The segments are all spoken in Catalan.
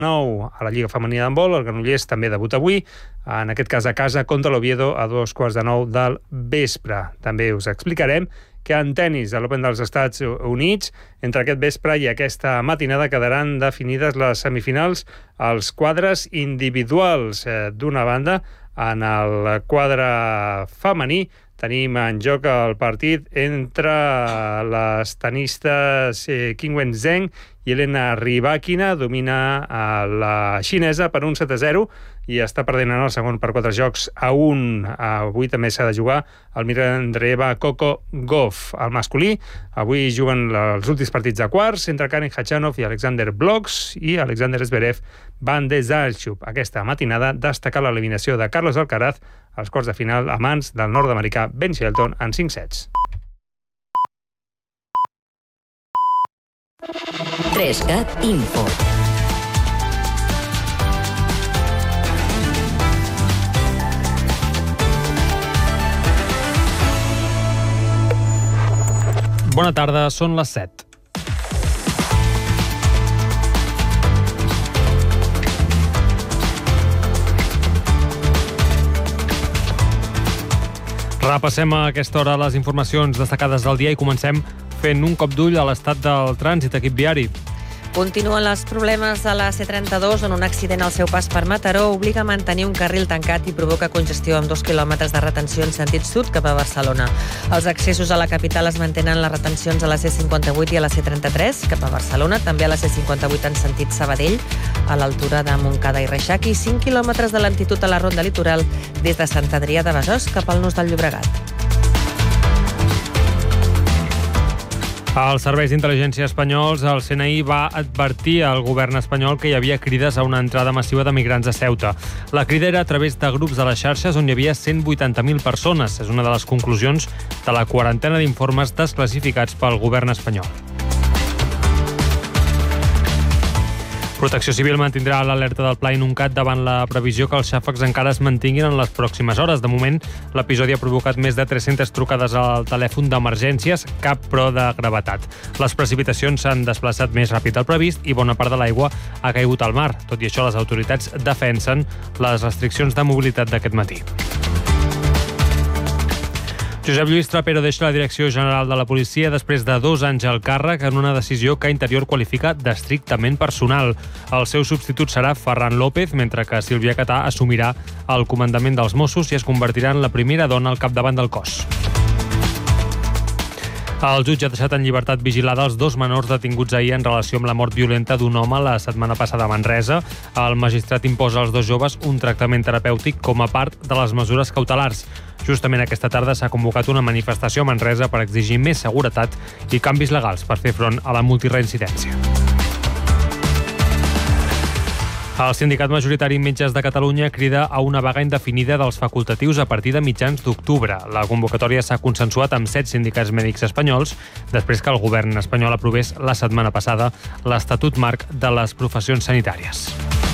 nou a la Lliga Femenina d'handbol. El Granollers també debuta avui, en aquest cas a casa contra l'Oviedo a 8:45 del vespre. També us explicarem que en tennis a l'Open dels Estats Units, entre aquest vespre i aquesta matinada quedaran definides les semifinals als quadres individuals. D'una banda, en el quadre femení tenim en joc el partit entre les tenistes Qinwen Zheng i Elena Rybakina. Domina la xinesa per un 7-0 i està perdent en el segon per 4 jocs a 1. Avui també s'ha de jugar Almira Andreeva Coco Gauff. El masculí, avui juguen els últims partits de quarts entre Karen Khachanov i Alexander Blocks i Alexander Zverev van de Zalchuk. Aquesta matinada destaca l'eliminació de Carlos Alcaraz als quarts de final a mans del nord-americà Ben Shelton en 5 sets. 3CAT Info. Bona tarda, són les 7. Repassem a aquesta hora les informacions destacades del dia i comencem fent un cop d'ull a l'estat del trànsit, equip viari. Continuen els problemes a la C32, on un accident al seu pas per Mataró obliga a mantenir un carril tancat i provoca congestió amb 2 quilòmetres de retenció en sentit sud cap a Barcelona. Els accessos a la capital es mantenen les retencions a la C58 i a la C33 cap a Barcelona, també a la C58 en sentit Sabadell, a l'altura de Montcada i Reixac, i 5 quilòmetres de lentitud a la ronda litoral des de Sant Adrià de Besòs cap al nus del Llobregat. Els serveis d'intel·ligència espanyols, el CNI, va advertir al govern espanyol que hi havia crides a una entrada massiva de migrants a Ceuta. La crida era a través de grups de les xarxes on hi havia 180.000 persones. És una de les conclusions de la quarantena d'informes desclassificats pel govern espanyol. Protecció Civil mantindrà l'alerta del Pla Inuncat davant la previsió que els xàfecs encara es mantinguin en les pròximes hores. De moment, l'episodi ha provocat més de 300 trucades al telèfon d'emergències, cap però de gravetat. Les precipitacions s'han desplaçat més ràpid del previst i bona part de l'aigua ha caigut al mar. Tot i això, les autoritats defensen les restriccions de mobilitat d'aquest matí. Josep Lluís Trapero deixa la Direcció General de la Policia després de 2 anys al càrrec en una decisió que Interior qualifica d'estrictament personal. El seu substitut serà Ferran López, mentre que Sílvia Catà assumirà el comandament dels Mossos i es convertirà en la primera dona al capdavant del cos. El jutge ha deixat en llibertat vigilada els 2 menors detinguts ahir en relació amb la mort violenta d'un home la setmana passada a Manresa. El magistrat imposa als 2 joves un tractament terapèutic com a part de les mesures cautelars. Justament aquesta tarda s'ha convocat una manifestació a Manresa per exigir més seguretat i canvis legals per fer front a la multireincidència. El sindicat majoritari Metges de Catalunya crida a una vaga indefinida dels facultatius a partir de mitjans d'octubre. La convocatòria s'ha consensuat amb 7 sindicats mèdics espanyols després que el govern espanyol aprovés la setmana passada l'Estatut Marc de les Professions Sanitàries.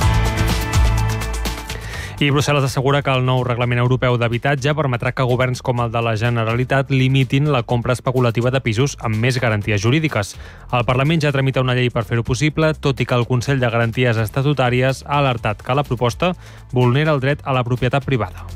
I Brussel·les assegura que el nou Reglament Europeu d'Habitatge permetrà que governs com el de la Generalitat limitin la compra especulativa de pisos amb més garanties jurídiques. El Parlament ja tramita una llei per fer-ho possible, tot i que el Consell de Garanties Estatutàries ha alertat que la proposta vulnera el dret a la propietat privada.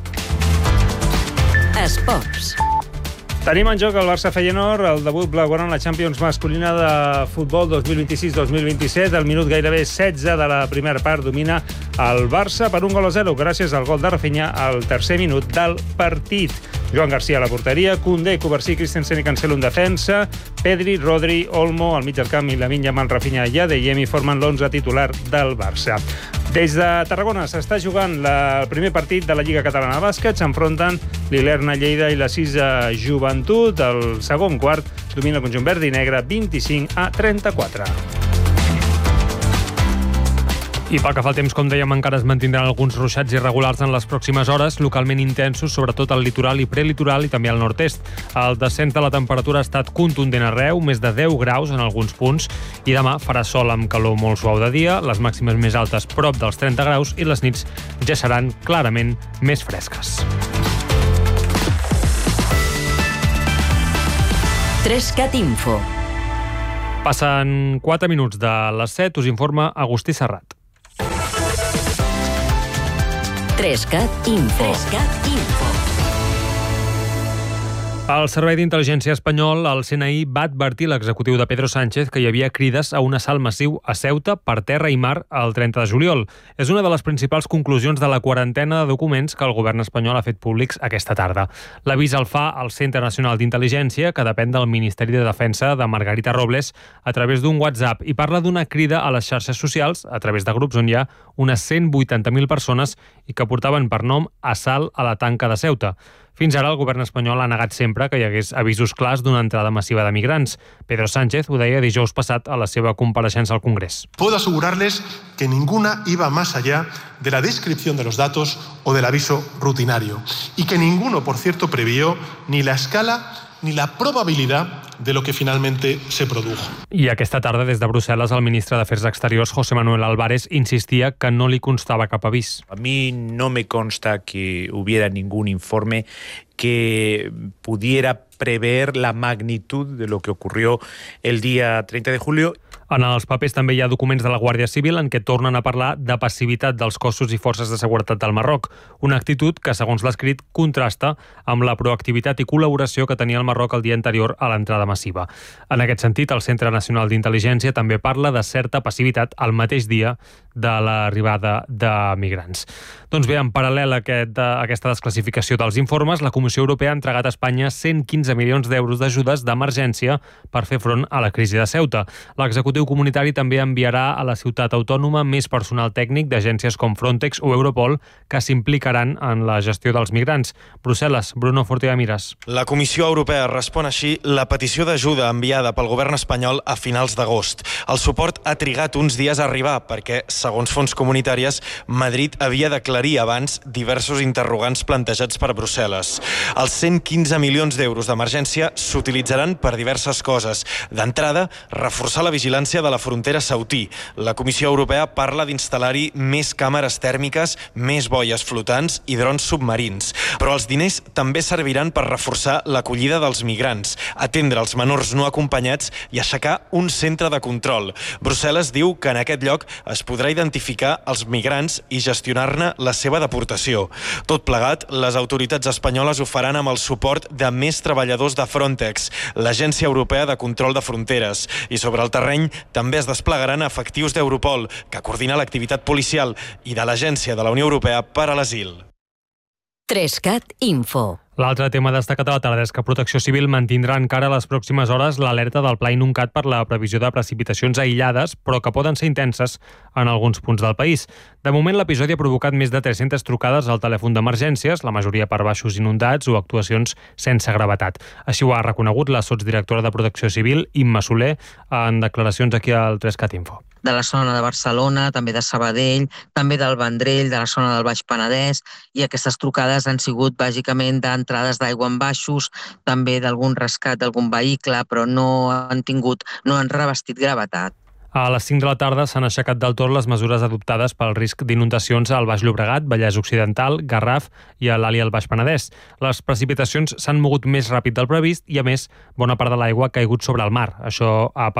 Esports. Tenim en joc el Barça-Feyenoord, el debut blaugrana en la Champions masculina de futbol 2026-2027. Al minut gairebé 16 de la primera part domina el Barça per 1-0 gràcies al gol de Rafinha al tercer minut del partit. Joan Garcia a la porteria, Koundé, Covarsí, Christensen i Cancelo en defensa, Pedri, Rodri, Olmo al mig del camp i Lamine Yamal, Rafinha i Adeyemi formen l'11 titular del Barça. Des de Tarragona s'està jugant el primer partit de la Lliga Catalana de Bàsquet. S'enfronten l'Ilerna Lleida i la Cisa Joventut. El segon quart domina el conjunt verd i negre 25-34. I pel que fa al temps, com dèiem, encara es mantindran alguns ruixats irregulars en les pròximes hores, localment intensos, sobretot al litoral i prelitoral i també al nord-est. El descens de la temperatura ha estat contundent arreu, més de 10 graus en alguns punts, i demà farà sol amb calor molt suau de dia, les màximes més altes prop dels 30 graus i les nits ja seran clarament més fresques. 3CAT Info. Passen 4 minuts de les 7, us informa Agustí Serrat. 3CAT Info. El Servei d'Intel·ligència espanyol, el CNI, va advertir l'executiu de Pedro Sánchez que hi havia crides a un assalt massiu a Ceuta per terra i mar el 30 de juliol. És una de les principals conclusions de la quarantena de documents que el govern espanyol ha fet públics aquesta tarda. L'avís el fa el Centre Nacional d'Intel·ligència, que depèn del Ministeri de Defensa de Margarita Robles, a través d'un WhatsApp, i parla d'una crida a les xarxes socials, a través de grups on hi ha unes 180.000 persones i que portaven per nom assalt a la tanca de Ceuta. Fins ara, el govern espanyol ha negat sempre que hi hagués avisos clars d'una entrada massiva de migrants. Pedro Sánchez ho deia dijous passat a la seva compareixença al Congrés. Puedo asegurarles que ninguna iba más allá de la descripción de los datos o del aviso rutinario y que ninguno, por cierto, previó ni la escala ni la probabilidad de lo que finalmente se produjo. I aquesta tarda, des de Brussel·les, el ministre d'Afers Exteriors, José Manuel Álvarez, insistia que no li constava cap avís. A mí no me consta que hubiera ningún informe que pudiera prever la magnitud de lo que ocurrió el día 30 de julio. En els papers també hi ha documents de la Guàrdia Civil en què tornen a parlar de passivitat dels cossos i forces de seguretat del Marroc, una actitud que, segons l'escrit, contrasta amb la proactivitat i col·laboració que tenia el Marroc el dia anterior a l'entrada massiva. En aquest sentit, el Centre Nacional d'Intel·ligència també parla de certa passivitat al mateix dia de l'arribada de migrants. Doncs bé, en paral·lel a aquesta desclassificació dels informes, la Comissió Europea ha entregat a Espanya 115 milions d'euros d'ajudes d'emergència per fer front a la crisi de Ceuta. L'executiu comunitari també enviarà a la ciutat autònoma més personal tècnic d'agències com Frontex o Europol que s'implicaran en la gestió dels migrants. Brussel·les, Bruno Fortea Miras. La Comissió Europea respon així la petició d'ajuda enviada pel govern espanyol a finals d'agost. El suport ha trigat uns dies a arribar perquè, segons fonts comunitàries, Madrid havia d'aclarir abans diversos interrogants plantejats per Brussel·les. Els 115 milions d'euros d'emergència s'utilitzaran per diverses coses. D'entrada, reforçar la vigilància de la frontera sautí. La Comissió Europea parla d'instal·lar-hi més càmeres tèrmiques, més boies flotants i drons submarins. Però els diners també serviran per reforçar l'acollida dels migrants, atendre els menors no acompanyats i aixecar un centre de control. Brussel·les diu que en aquest lloc es podrà identificar els migrants i gestionar-ne la seva deportació. Tot plegat, les autoritats espanyoles ho faran amb el suport de més treballadors de Frontex, l'Agència Europea de Control de Fronteres. I sobre el terreny també es desplegaran efectius d'Europol, que coordina l'activitat policial, i de l'Agència de la Unió Europea per a l'Asil. 3CAT Info. L'altre tema destacat a la tarda és que Protecció Civil mantindrà encara a les pròximes hores l'alerta del Pla Inuncat per la previsió de precipitacions aïllades, però que poden ser intenses en alguns punts del país. De moment, l'episodi ha provocat més de 300 trucades al telèfon d'emergències, la majoria per baixos inundats o actuacions sense gravetat. Així ho ha reconegut la sotsdirectora de Protecció Civil, Imma Soler, en declaracions aquí al 3CAT Info. De la zona de Barcelona, també de Sabadell, també del Vendrell, de la zona del Baix Penedès, i aquestes trucades han sigut bàsicament d'entrades d'aigua en baixos, també d'algun rescat d'algun vehicle, però no han revestit gravetat. A les 5 de la tarda s'han aixecat del tot les mesures adoptades pel risc d'inundacions al Baix Llobregat, Vallès Occidental, Garraf i a l'Àlia al Baix Penedès. Les precipitacions s'han mogut més ràpid del previst i, a més, bona part de l'aigua ha caigut sobre el mar. Això havia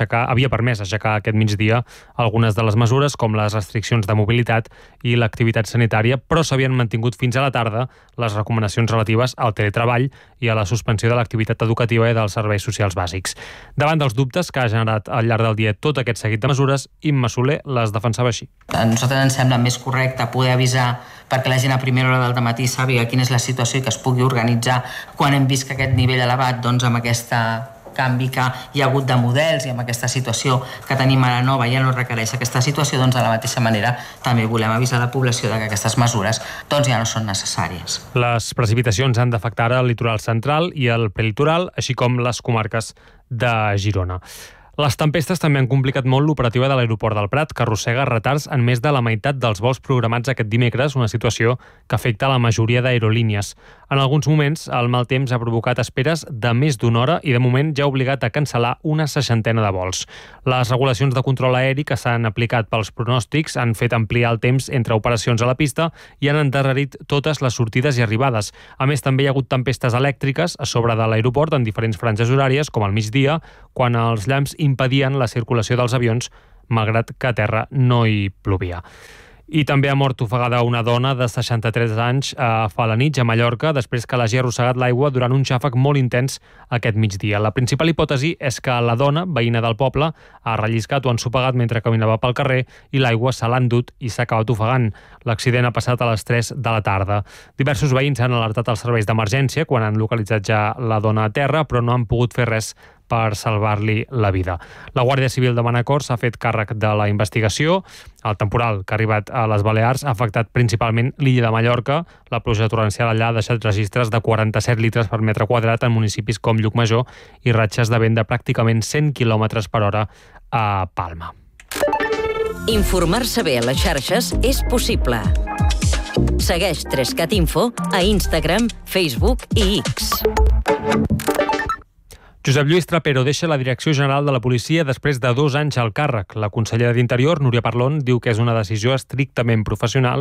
permès aixecar aquest migdia algunes de les mesures, com les restriccions de mobilitat i l'activitat sanitària, però s'havien mantingut fins a la tarda les recomanacions relatives al teletreball i a la suspensió de l'activitat educativa i dels serveis socials bàsics. Davant dels dubtes que ha generat al llarg del dia tot aquest seguit de mesures, Imma Soler les defensava així. A nosaltres ens sembla més correcte poder avisar perquè la gent a primera hora del dematí sàpiga quina és la situació i que es pugui organitzar quan hem vist que aquest nivell elevat, doncs amb aquesta canvi que hi ha hagut de models i amb aquesta situació que tenim ara nova ja no requereix aquesta situació, doncs de la mateixa manera també volem avisar la població de que aquestes mesures doncs ja no són necessàries. Les precipitacions han d'afectar el litoral central i el prelitoral, així com les comarques de Girona. Les tempestes també han complicat molt l'operativa de l'aeroport del Prat, que arrossega retards en més de la meitat dels vols programats aquest dimecres, una situació que afecta la majoria d'aerolínies. En alguns moments, el mal temps ha provocat esperes de més d'una hora i de moment ja ha obligat a cancel·lar una 60ena de vols. Les regulacions de control aeri que s'han aplicat pels pronòstics han fet ampliar el temps entre operacions a la pista i han endarrerit totes les sortides i arribades. A més, també hi ha hagut tempestes elèctriques a sobre de l'aeroport en diferents franges horàries, com al migdia, quan els llamps impedien la circulació dels avions, malgrat que a terra no hi plovia. I també ha mort ofegada una dona de 63 anys a Felanitx, a Mallorca, després que l'hagi arrossegat l'aigua durant un xàfec molt intens aquest migdia. La principal hipòtesi és que la dona, veïna del poble, ha relliscat o ensopegat mentre caminava pel carrer i l'aigua se l'ha endut i s'ha acabat ofegant. L'accident ha passat a les 3 de la tarda. Diversos veïns han alertat els serveis d'emergència quan han localitzat ja la dona a terra, però no han pogut fer res per salvar-li la vida. La Guàrdia Civil de Manacor s'ha fet càrrec de la investigació. El temporal que ha arribat a les Balears ha afectat principalment l'illa de Mallorca. La pluja torrencial allà ha deixat registres de 47 litres per metre quadrat en municipis com Llucmajor i ratxes de vent de pràcticament 100 km per hora a Palma. Informar-se bé a les xarxes és possible. Segueix 3CAT Info a Instagram, Facebook i X. Josep Lluís Trapero deixa la Direcció General de la Policia després de 2 anys al càrrec. La consellera d'Interior, Núria Parlon, diu que és una decisió estrictament personal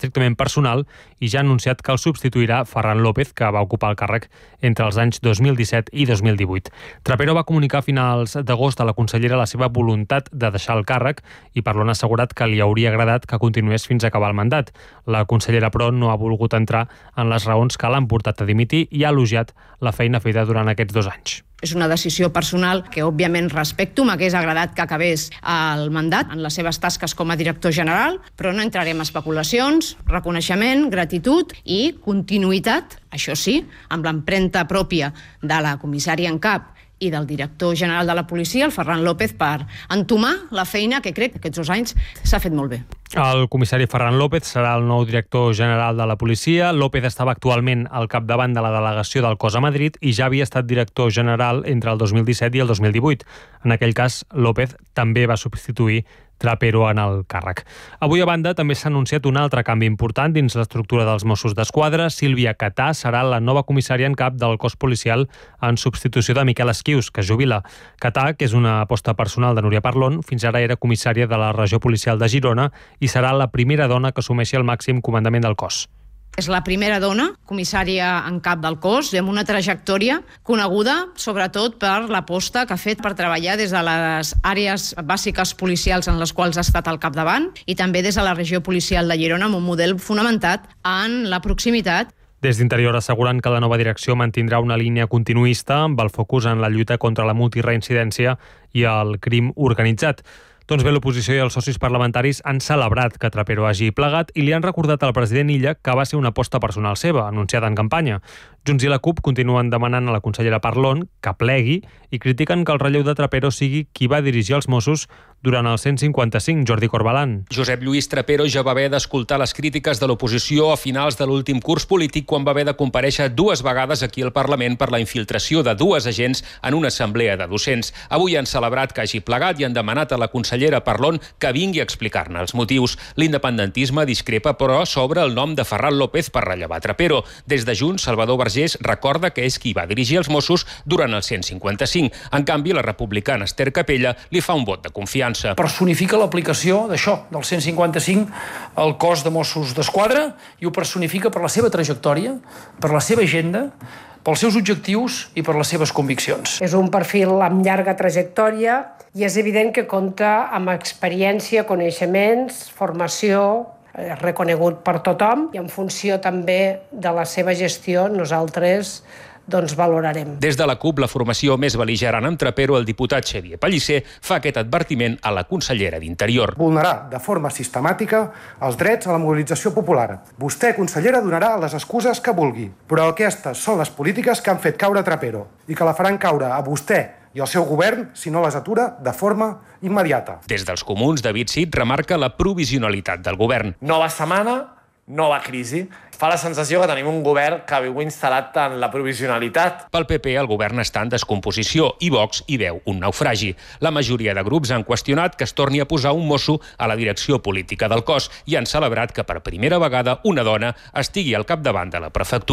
i ja ha anunciat que el substituirà Ferran López, que va ocupar el càrrec entre els anys 2017 i 2018. Trapero va comunicar a finals d'agost a la consellera la seva voluntat de deixar el càrrec i Parlon ha assegurat que li hauria agradat que continués fins a acabar el mandat. La consellera, però, no ha volgut entrar en les raons que l'han portat a dimitir i ha elogiat la feina feta durant aquests 2 anys. És una decisió personal que, òbviament, respecto. M'hagués agradat que acabés el mandat en les seves tasques com a director general, però no entrarem en especulacions, reconeixement, gratitud i continuïtat, això sí, amb l'empremta pròpia de la comissària en cap i del director general de la policia, el Ferran López, per entomar la feina que crec que aquests 2 anys s'ha fet molt bé. El comissari Ferran López serà el nou director general de la policia. López estava actualment al capdavant de la delegació del cos a Madrid i ja havia estat director general entre el 2017 i el 2018. En aquell cas, López també va substituir Trapero en el càrrec. Avui, a banda, també s'ha anunciat un altre canvi important dins l'estructura dels Mossos d'Esquadra. Sílvia Catà serà la nova comissària en cap del cos policial en substitució de Miquel Esquius, que es jubila. Catà, que és una aposta personal de Núria Parlon, fins ara era comissària de la regió policial de Girona i serà la primera dona que assumeixi el màxim comandament del cos. És la primera dona comissària en cap del cos amb una trajectòria coneguda sobretot per l'aposta que ha fet per treballar des de les àrees bàsiques policials en les quals ha estat al capdavant i també des de la regió policial de Girona amb un model fonamentat en la proximitat. Des d'Interior asseguren que la nova direcció mantindrà una línia continuista amb el focus en la lluita contra la multireincidència i el crim organitzat. Doncs bé, l'oposició i els socis parlamentaris han celebrat que Trapero hagi plegat i li han recordat al president Illa que va ser una aposta personal seva, anunciada en campanya. Junts i la CUP continuen demanant a la consellera Parlon que plegui i critiquen que el relleu de Trapero sigui qui va dirigir els Mossos durant el 155, Jordi Corbalan. Josep Lluís Trapero ja va haver d'escoltar les crítiques de l'oposició a finals de l'últim curs polític quan va haver de comparèixer 2 vegades aquí al Parlament per la infiltració de 2 agents en una assemblea de docents. Avui han celebrat que hagi plegat i han demanat a la consellera Parlon que vingui a explicar-ne els motius. L'independentisme discrepa, però, sobre el nom de Ferran López per rellevar Trapero. Des de Junts, Salvador Vergés recorda que és qui va dirigir els Mossos durant el 155. En canvi, la republicana Esther Capella li fa un vot de confiança. Personifica l'aplicació d'això, del 155, al cos de Mossos d'Esquadra i ho personifica per la seva trajectòria, per la seva agenda, pels seus objectius i per les seves conviccions. És un perfil amb llarga trajectòria i és evident que compta amb experiència, coneixements, formació, reconegut per tothom i en funció també de la seva gestió nosaltres valorarem. Des de la CUP, la formació més bel·ligerant amb Trapero, el diputat Xavier Pellicer, fa aquest advertiment a la consellera d'Interior. Vulnerar de forma sistemàtica els drets a la mobilització popular. Vostè, consellera, donarà les excuses que vulgui, però aquestes són les polítiques que han fet caure Trapero i que la faran caure a vostè i el seu govern si no les atura de forma immediata. Des dels comuns, David Cid remarca la provisionalitat del govern. Nova setmana, nova crisi. Fa la sensació que tenim un govern que viu instal·lat en la provisionalitat. Pel PP, el govern està en descomposició i Vox hi veu un naufragi. La majoria de grups han qüestionat que es torni a posar un mosso a la direcció política del cos i han celebrat que per primera vegada una dona estigui al capdavant de la prefectura.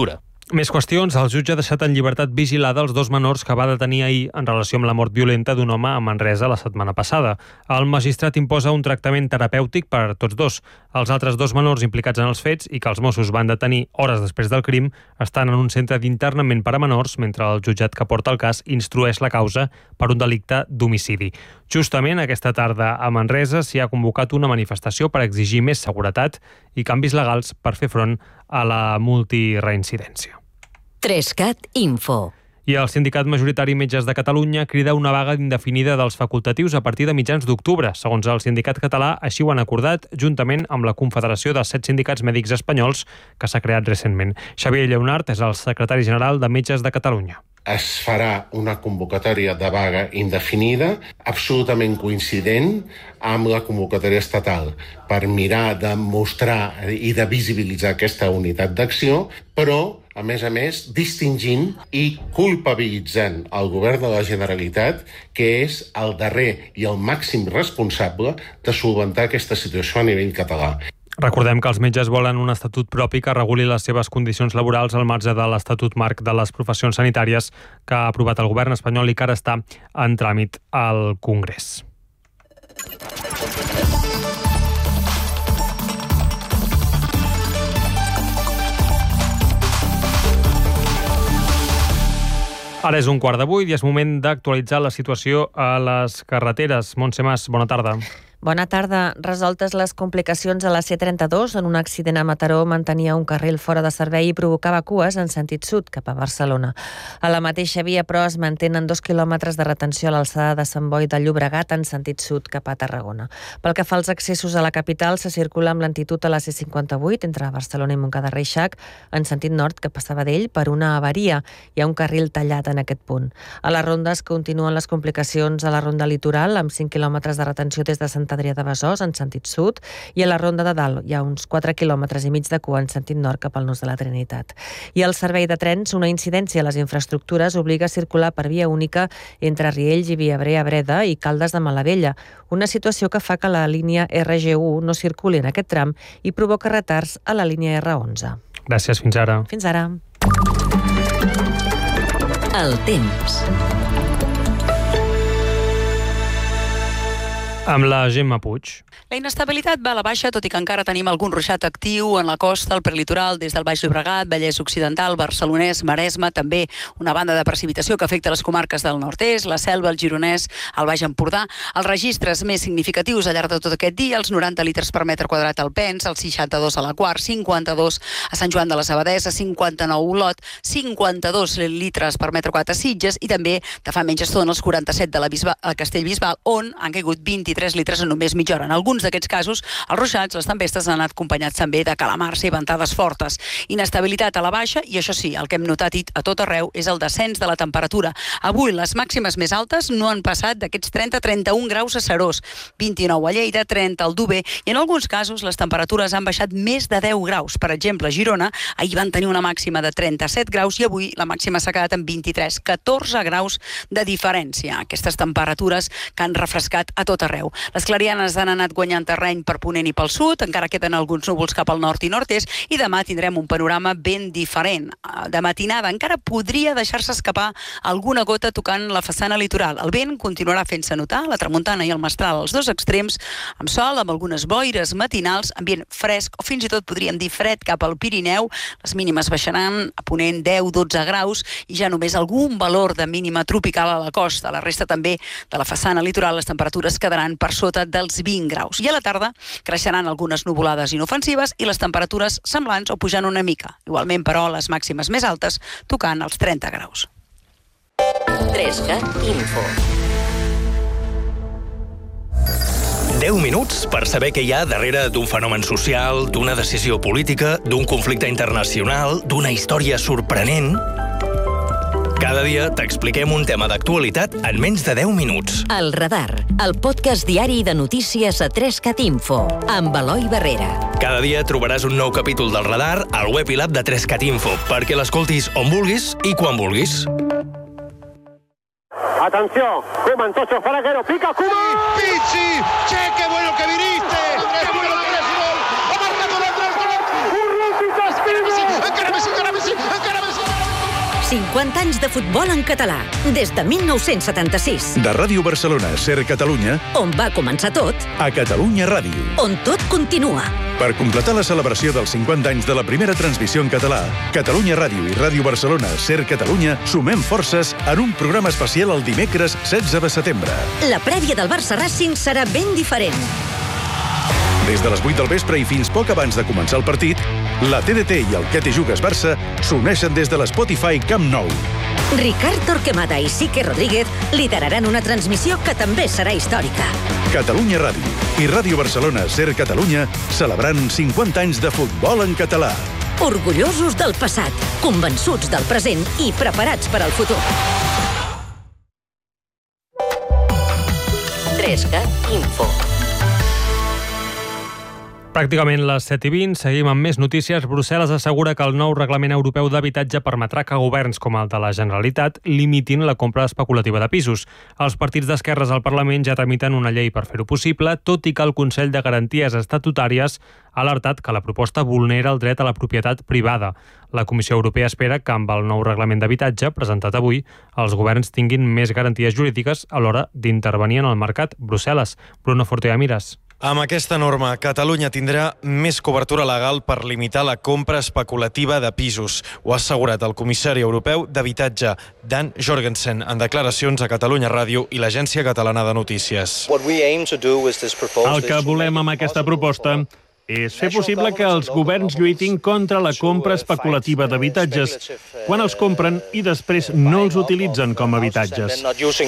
Més qüestions. El jutge ha deixat en llibertat vigilada els 2 menors que va detenir ahir en relació amb la mort violenta d'un home a Manresa la setmana passada. El magistrat imposa un tractament terapèutic per tots 2. Els altres 2 menors implicats en els fets i que els Mossos van detenir hores després del crim estan en un centre d'internament per a menors, mentre el jutjat que porta el cas instrueix la causa per un delicte d'homicidi. Justament aquesta tarda a Manresa s'hi ha convocat una manifestació per exigir més seguretat i canvis legals per fer front a la multireincidència. 3CAT Info. I el sindicat majoritari Metges de Catalunya crida una vaga indefinida dels facultatius a partir de mitjans d'octubre. Segons el sindicat català, així ho han acordat juntament amb la Confederació de 7 Sindicats Mèdics Espanyols que s'ha creat recentment. Xavier Lleonart és el secretari general de Metges de Catalunya. Es farà una convocatòria de vaga indefinida, absolutament coincident amb la convocatòria estatal, per mirar de mostrar i de visibilitzar aquesta unitat d'acció, però, a més, distingint i culpabilitzant el govern de la Generalitat, que és el darrer i el màxim responsable de solventar aquesta situació a nivell català. Recordem que els metges volen un estatut propi que reguli les seves condicions laborals al marge de l'Estatut Marc de les Professions Sanitàries que ha aprovat el govern espanyol i que ara està en tràmit al Congrés. Ara és 7:15 i és moment d'actualitzar la situació a les carreteres. Montse Mas, bona tarda. Bona tarda. Resoltes les complicacions a la C32, on un accident a Mataró mantenia un carril fora de servei i provocava cues en sentit sud cap a Barcelona. A la mateixa via, però, es mantenen 2 quilòmetres de retenció a l'alçada de Sant Boi de Llobregat en sentit sud cap a Tarragona. Pel que fa als accessos a la capital, se circula amb lentitud a la C58 entre Barcelona i Montcada i Reixac en sentit nord cap a Sabadell per una avaria. Hi ha un carril tallat en aquest punt. A les rondes continuen les complicacions a la ronda litoral amb 5 quilòmetres de retenció des de Sant Adrià de Besòs en sentit sud i a la ronda de Dalt hi ha uns 4 quilòmetres i mig de cua en sentit nord cap al Nus de la Trinitat. I al servei de trens, una incidència a les infraestructures obliga a circular per via única entre Riells i Viabrea Breda i Caldes de Malavella, una situació que fa que la línia RG1 no circuli en aquest tram i provoca retards a la línia R11. Gràcies, fins ara. Fins ara. El temps. Amb la Gemma Puig. La inestabilitat va a la baixa, tot i que encara tenim algun ruixat actiu en la costa, el prelitoral, des del Baix Llobregat, Vallès Occidental, Barcelonès, Maresme, també una banda de precipitació que afecta les comarques del nord-est, la Selva, el Gironès, el Baix Empordà. Els registres més significatius al llarg de tot aquest dia, els 90 litres per metre quadrat al Pens, els 62 a la Quart, 52 a Sant Joan de les Abadesses, 59 a Olot, 52 litres per metre quadrat a Sitges i també, de fa menys estona, els 47 de la Castellbisbal, on han caigut 23 litres en només mitja hora. En alguns d'aquests casos, els ruixats, les tempestes han anat acompanyats també de calamars i ventades fortes. Inestabilitat a la baixa i, això sí, el que hem notat a tot arreu és el descens de la temperatura. Avui les màximes més altes no han passat d'aquests 30-31 graus a Serós, 29 a Lleida, 30 al Duber i en alguns casos les temperatures han baixat més de 10 graus. Per exemple, a Girona, ahir van tenir una màxima de 37 graus i avui la màxima s'ha quedat en 23, 14 graus de diferència. Aquestes temperatures que han refrescat a tot arreu. Les clarianes han anat guanyant terreny per ponent i pel sud, encara queden alguns núvols cap al nord i nord-est, i demà tindrem un panorama ben diferent. De matinada encara podria deixar-se escapar alguna gota tocant la façana litoral. El vent continuarà fent-se notar, la tramuntana i el mestral als dos extrems, amb sol, amb algunes boires matinals, ambient fresc o fins i tot podríem dir fred cap al Pirineu. Les mínimes baixaran a ponent 10-12 graus i ja només algun valor de mínima tropical a la costa. La resta també de la façana litoral, les temperatures quedaran per sota dels 20 graus. I a la tarda creixeran algunes nuvolades inofensives i les temperatures semblants o pujant una mica. Igualment, però, les màximes més altes tocant els 30 graus. 3CAT Info. 10 minuts per saber què hi ha darrere d'un fenomen social, d'una decisió política, d'un conflicte internacional, d'una història sorprenent. Cada dia t'expliquem un tema d'actualitat en menys de 10 minuts. El Radar, el podcast diari de notícies a 3CAT Info, amb Eloi Barrera. Cada dia trobaràs un nou capítol del Radar al web i l'app de 3CAT Info perquè l'escoltis on vulguis i quan vulguis. Atención, Koeman, Tocho, Faraguero, pica, Koeman. Pizzi, che, qué bueno que viniste. Qué bueno que eres gol. Ha marcado el gol. Urruti, Castigo. Encara Messi. 50 anys de futbol en català, des de 1976. De Ràdio Barcelona, Ser Catalunya, On va començar tot, a Catalunya Ràdio. on tot continua. Per completar la celebració dels 50 anys de la primera transmissió en català, Catalunya Ràdio i Ràdio Barcelona, Ser Catalunya, sumem forces en un programa especial el dimecres 16 de setembre. La prèvia del Barça-Racing serà ben diferent. Des de les 8 del vespre i fins poc abans de començar el partit, la TDT i el Que te jugues Barça s'uneixen des de l'Spotify Camp Nou. Ricard Torquemada i Sique Rodríguez lideraran una transmissió que també serà històrica. Catalunya Ràdio i Ràdio Barcelona, Ser Catalunya, celebrant 50 anys de futbol en català. Orgullosos del passat, convençuts del present i preparats per al futur. 3CAT Info. Pràcticament les 7:20, seguim amb més notícies. Brussel·les assegura que el nou reglament europeu d'habitatge permetrà que governs com el de la Generalitat limitin la compra especulativa de pisos. Els partits d'esquerres al Parlament ja tramiten una llei per fer-ho possible, tot i que el Consell de Garanties Estatutàries ha alertat que la proposta vulnera el dret a la propietat privada. La Comissió Europea espera que amb el nou reglament d'habitatge, presentat avui, els governs tinguin més garanties jurídiques a l'hora d'intervenir en el mercat. Brussel·les. Bruno Fortea Miras. Amb aquesta norma, Catalunya tindrà més cobertura legal per limitar la compra especulativa de pisos. Ho ha assegurat el comissari europeu d'habitatge, Dan Jorgensen, en declaracions a Catalunya Ràdio i l'Agència Catalana de Notícies. El que volem amb aquesta proposta és fer possible que els governs lluitin contra la compra especulativa d'habitatges quan els compren i després no els utilitzen com a habitatges.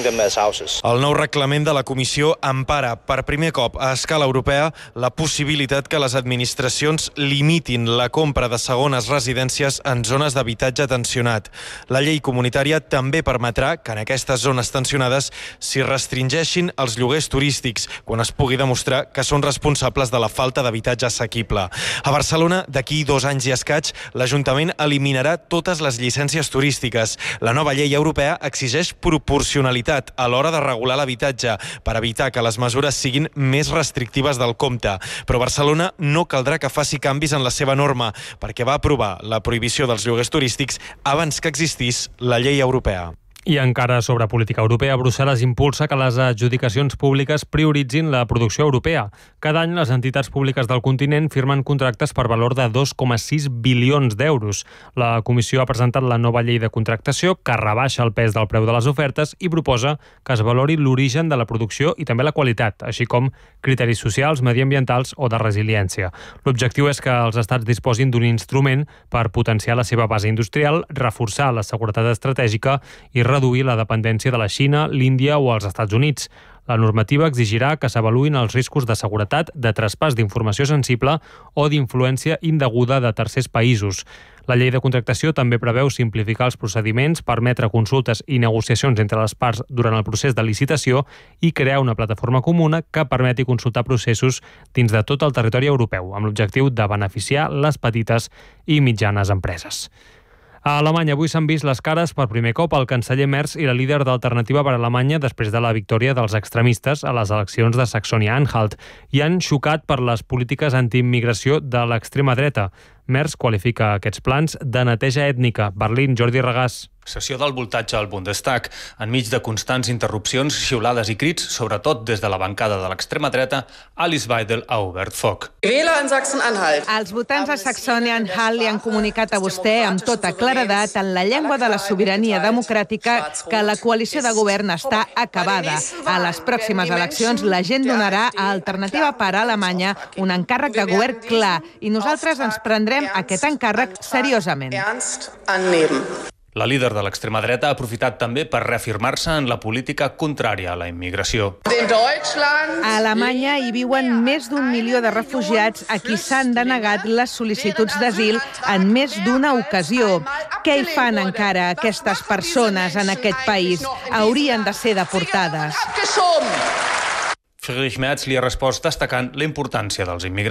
El nou reglament de la Comissió empara per primer cop a escala europea la possibilitat que les administracions limitin la compra de segones residències en zones d'habitatge tensionat. La llei comunitària també permetrà que en aquestes zones tensionades s'hi restringeixin els lloguers turístics quan es pugui demostrar que són responsables de la falta d'habitatge assequible. A Barcelona, d'aquí 2 anys i escaig, l'Ajuntament eliminarà totes les llicències turístiques. La nova llei europea exigeix proporcionalitat a l'hora de regular l'habitatge per evitar que les mesures siguin més restrictives del compte. Però Barcelona no caldrà que faci canvis en la seva norma perquè va aprovar la prohibició dels lloguers turístics abans que existís la llei europea. I encara sobre política europea, Brussel·les impulsa que les adjudicacions públiques prioritzin la producció europea. Cada any les entitats públiques del continent firmen contractes per valor de 2,6 bilions d'euros. La Comissió ha presentat la nova llei de contractació que rebaixa el pes del preu de les ofertes i proposa que es valori l'origen de la producció i també la qualitat, així com criteris socials, mediambientals o de resiliència. L'objectiu és que els estats disposin d'un instrument per potenciar la seva base industrial, reforçar la seguretat estratègica i reduir la dependència de la Xina, l'Índia o els Estats Units. La normativa exigirà que s'avaluïn els riscos de seguretat, de traspàs d'informació sensible o d'influència indeguda de tercers països. La llei de contractació també preveu simplificar els procediments, permetre consultes i negociacions entre les parts durant el procés de licitació i crear una plataforma comuna que permeti consultar processos dins de tot el territori europeu, amb l'objectiu de beneficiar les petites i mitjanes empreses. A Alemanya avui s'han vist les cares per primer cop el canceller Merz i la líder d'Alternativa per Alemanya després de la victòria dels extremistes a les eleccions de Saxònia-Anhalt i han xocat per les polítiques antiimmigració de l'extrema dreta. Merz qualifica aquests plans de neteja ètnica. Berlín, Jordi Regàs. Sessió del voltatge al Bundestag, enmig de constants interrupcions, xiulades i crits, sobretot des de la bancada de l'extrema dreta, Alice Weidel ha obert foc. Els votants a Saxònia-Anhalt li han comunicat a vostè amb tota claredat en la llengua de la sobirania democràtica que la coalició de govern està acabada. A les pròximes eleccions la gent donarà a Alternativa per Alemanya un encàrrec de govern clar i nosaltres ens prendrem aquest encàrrec seriosament. La líder de l'extrema dreta ha aprofitat també per reafirmar-se en la política contrària a la immigració. A Alemanya hi viuen més d'1 milió de refugiats a qui s'han denegat les sol·licituds d'asil en més d'una ocasió. Què hi fan encara aquestes persones en aquest país? Haurien de ser deportades. Friedrich Merz li ha respost destacant la importància dels immigrants.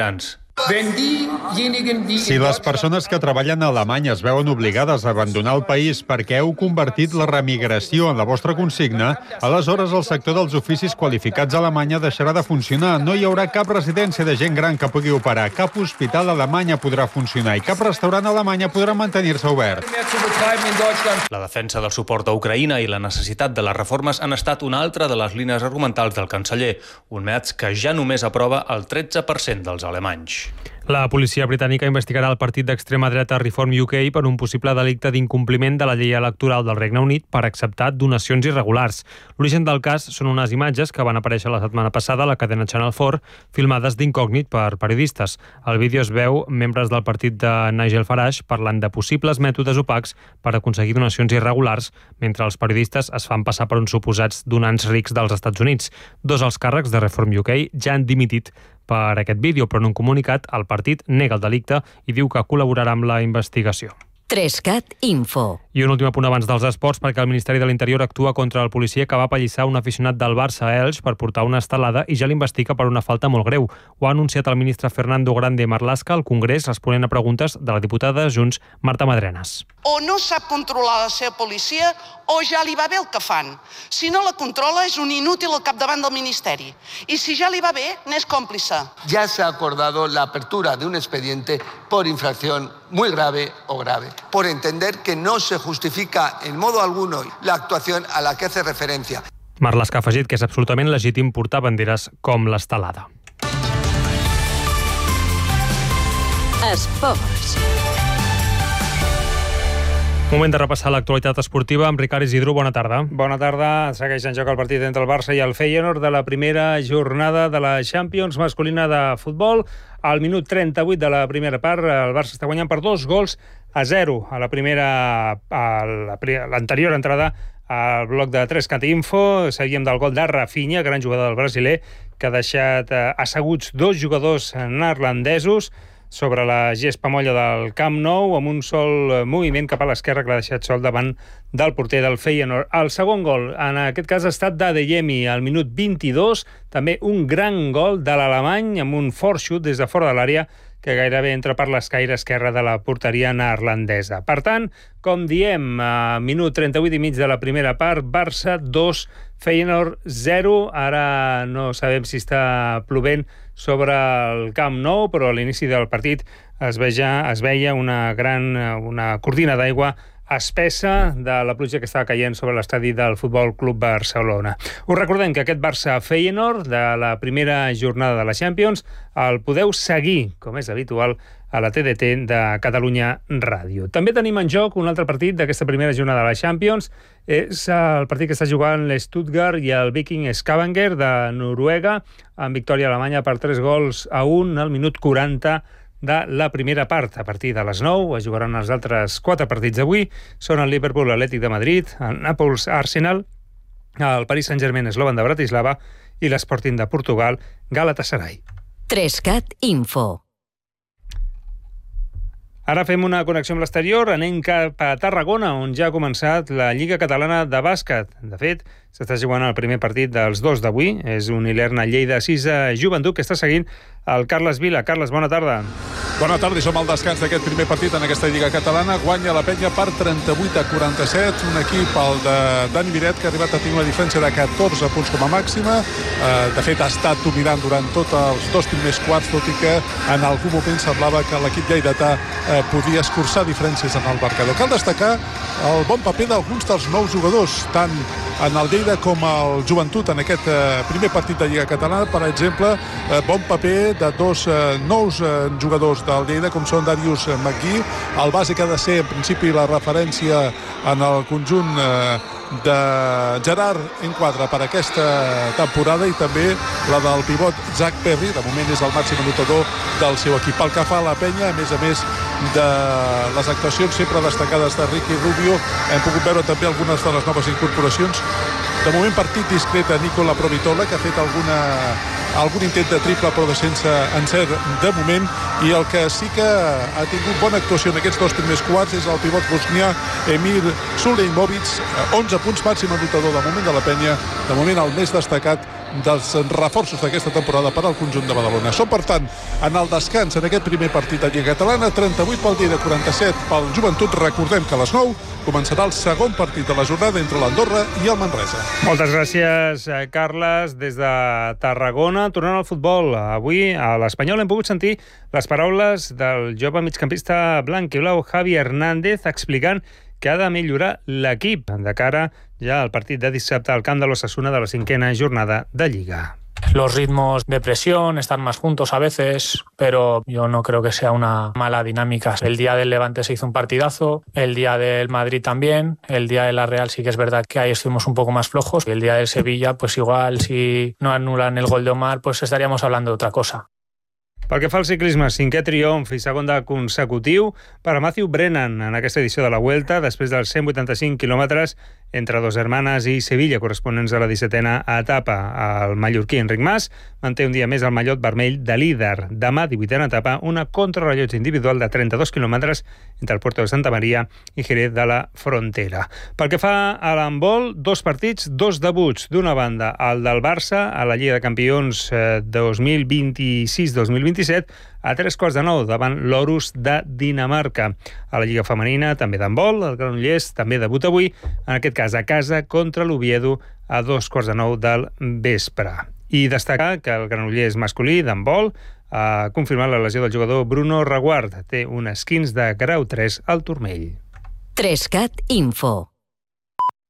Si les persones que treballen a Alemanya es veuen obligades a abandonar el país perquè heu convertit la remigració en la vostra consigna, aleshores el sector dels oficis qualificats a Alemanya deixarà de funcionar. No hi haurà cap residència de gent gran que pugui operar, cap hospital a Alemanya podrà funcionar i cap restaurant a Alemanya podrà mantenir-se obert. La defensa del suport a Ucraïna i la necessitat de les reformes han estat una altra de les línies argumentals del canceller, un MEATS que ja només aprova el 13% dels alemanys. La policia britànica investigarà el partit d'extrema dreta Reform UK per un possible delicte d'incompliment de la llei electoral del Regne Unit per acceptar donacions irregulars. L'origen del cas són unes imatges que van aparèixer la setmana passada a la cadena Channel 4, filmades d'incògnit per periodistes. Al vídeo es veu membres del partit de Nigel Farage parlant de possibles mètodes opacs per aconseguir donacions irregulars, mentre els periodistes es fan passar per uns suposats donants rics dels Estats Units. Dos alts càrrecs de Reform UK ja han dimitit per aquest vídeo, però en un comunicat el partit nega el delicte i diu que col·laborarà amb la investigació. 3CAT Info. I un últim apunt abans dels esports, perquè el Ministeri de l'Interior actua contra el policia que va apallissar un aficionat del Barça a Elx per portar una estelada i ja l'investiga per una falta molt greu. Ho ha anunciat el ministre Fernando Grande Marlaska al Congrés responent a preguntes de la diputada de Junts, Marta Madrenas. O no sap controlar la seva policia o ja li va bé el que fan. Si no la controla és un inútil al capdavant del Ministeri. I si ja li va bé, n'és còmplice. Ya se ha acordado la apertura de un expediente por infracción muy grave o grave, por entender que no se justifica en modo alguno la actuación a la que hace referencia. Marlaska ha afegit que és absolutament legítim portar banderes com l'estelada. Esports. Moment de repassar l'actualitat esportiva amb Ricard Isidro. Bona tarda. Bona tarda. Segueix en joc el partit entre el Barça i el Feyenoord de la primera jornada de la Champions masculina de futbol. Al minut 38 de la primera part, el Barça està guanyant per 2-0 a la primera, l'anterior entrada al bloc de 3CAT Info. Seguíem del gol de Rafinha, gran jugador del brasiler, que ha deixat asseguts dos jugadors neerlandesos sobre la gespa molla del Camp Nou, amb un sol moviment cap a l'esquerra que l'ha deixat sol davant del porter del Feyenoord. El segon gol, en aquest cas, ha estat d'Adeyemi al minut 22, també un gran gol de l'alemany amb un fort xut des de fora de l'àrea que gairebé entra per l'escaire esquerra de la porteria neerlandesa. Per tant, com diem, a minut 38 i mig de la primera part, Barça 2, Feyenoord 0. Ara no sabem si està plovent sobre el Camp Nou, però a l'inici del partit es veia una cortina d'aigua espessa de la pluja que estava caient sobre l'estadi del Futbol Club Barcelona. Us recordem que aquest Barça-Feyenoord de la primera jornada de la Champions el podeu seguir, com és habitual, a la TDT de Catalunya Ràdio. També tenim en joc un altre partit d'aquesta primera jornada de la Champions. És el partit que està jugant l'Stuttgart i el Viking Stavanger de Noruega, amb victòria alemanya per 3-1 al minut 40 de la primera part. A partir de les 9 es jugaran els altres 4 partits d'avui. Són el Liverpool Atlètic de Madrid, el Nàpols Arsenal, el Paris Saint-Germain Slovan de Bratislava i l'Sporting de Portugal Galatasaray. 3CAT Info. Ara fem una connexió amb l'exterior, anem cap a Tarragona, on ja ha començat la Lliga Catalana de Bàsquet. De fet, s'està jugant el primer partit dels dos d'avui. És un Ilerna Lleida 6 Joventut que està seguint el Carles Vila. Carles, bona tarda. Bona tarda, i som al descans d'aquest primer partit en aquesta Lliga Catalana. Guanya la Penya per 38-47, un equip, el de Dani Miret, que ha arribat a tenir una diferència de 14 punts com a màxima. De fet, ha estat dominant durant tots els dos primers quarts, tot i que en algun moment semblava que l'equip lleidatà podia escurçar diferències en el marcador. Cal destacar el bon paper d'alguns dels nous jugadors, tant en el Lleida com el Joventut en aquest primer partit de Lliga Catalana. Per exemple, bon paper de dos nous jugadors del Lleida, com són Darius McGee, el base que ha de ser en principi la referència en el conjunt de Gerard Enquadra per aquesta temporada, i també la del pivot Zach Perry, de moment és el màxim anotador del seu equip. Pel que fa a la Penya, a més de les actuacions sempre destacades de Ricky Rubio, hem pogut veure també algunes de les noves incorporacions. De moment, partit discret a Nicola Provitola, que ha fet algun intent de triple, però de sense encert de moment, i el que sí que ha tingut bona actuació en aquests dos primers quarts és el pivot bosnià Emir Sulejmovic, 11 punts, màxim anotador de moment de la Penya, de moment el més destacat dels reforços d'aquesta temporada per al conjunt de Badalona. Som, per tant, en el descans en aquest primer partit de Lliga Catalana, 38 pel Lleida, 47 pel Joventut. Recordem que a les 9 començarà el segon partit de la jornada entre l'Andorra i el Manresa. Moltes gràcies, Carles, des de Tarragona. Tornant al futbol, avui a l'Espanyol hem pogut sentir les paraules del jove migcampista blanc i blau Javi Hernández explicant que ha de millorar l'equip de cara ja al partit de dissabte al camp de l'Osasuna de la 5ª jornada de Lliga. Los ritmos de presión están más juntos a veces, pero yo no creo que sea una mala dinámica. El día del Levante se hizo un partidazo, el día del Madrid también, el día de la Real sí que es verdad que ahí estuvimos un poco más flojos, y el día del Sevilla, pues igual si no anulan el gol de Omar, pues estaríamos hablando de otra cosa. Pel que fa al ciclisme, 5è triomf i segon de consecutiu per a Matthew Brennan en aquesta edició de la Vuelta, després dels 185 quilòmetres entre Dos Hermanes i Sevilla, corresponents a la 17a etapa. El mallorquí Enric Mas manté un dia més el mallot vermell de líder. Demà, 18a etapa, una contrarrellotge individual de 32 quilòmetres entre el Puerto de Santa Maria i Jerez de la Frontera. Pel que fa a l'handbol, 2 partits, 2 debuts. D'una banda, el del Barça a la Lliga de Campions 2026-2027, a 8:45 davant l'Orus de Dinamarca. A la Lliga Femenina, també d'handbol, el Granollers també debuta avui, en aquest cas a casa contra l'Oviedo a 2:15 del vespre. I destacar que el Granollers masculí d'handbol ha confirmat la lesió del jugador Bruno Reguard. Té un esquinç de grau 3 al turmell. 3CAT Info.